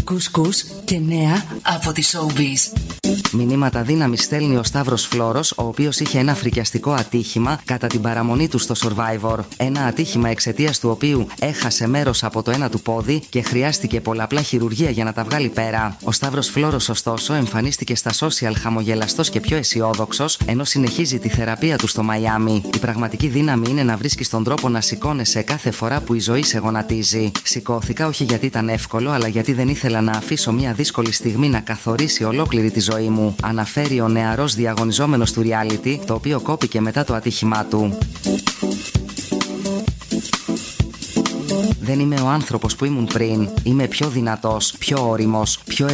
Κουσκούς και νέα από τη Showbiz. Μηνύματα δύναμης στέλνει ο Σταύρος Φλόρος, ο οποίος είχε ένα φρικιαστικό ατύχημα κατά την παραμονή του στο Survivor. Ένα ατύχημα εξαιτίας του οποίου έχασε μέρος από το ένα του πόδι και χρειάστηκε πολλαπλά χειρουργία για να τα βγάλει πέρα. Ο Σταύρος Φλόρος, ωστόσο, εμφανίστηκε στα social χαμογελαστός και πιο αισιόδοξος, ενώ συνεχίζει τη θεραπεία του στο Μαϊάμι. Η πραγματική δύναμη είναι να βρίσκεις τον τρόπο να σηκώνεσαι κάθε φορά που η ζωή σε γονατίζει. Σηκώθηκα όχι γιατί ήταν εύκολο, αλλά γιατί δεν ήθελα να αφήσω μια δύσκολη στιγμή να καθορίσει ολόκληρη τη ζωή μου. Αναφέρει ο νεαρός διαγωνιζόμενος του reality, το οποίο κόπηκε μετά το ατύχημά του. Δεν είμαι ο άνθρωπος που ήμουν πριν. Είμαι πιο δυνατός, πιο όριμος, πιο